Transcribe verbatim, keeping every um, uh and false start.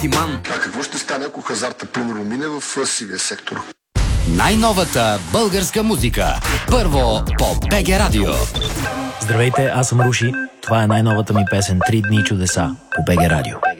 Тиман. А какво ще стане, ако хазарта примерно мине в сивия сектор? Най-новата българска музика. Първо по БГ Радио. Здравейте, аз съм Руши. Това е най-новата ми песен "Три дни чудеса" по БГ Радио.